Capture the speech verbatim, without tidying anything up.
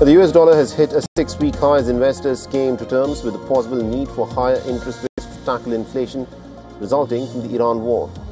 The U S dollar has hit a six-week high as investors came to terms with the possible need for higher interest rates to tackle inflation resulting from the Iran war.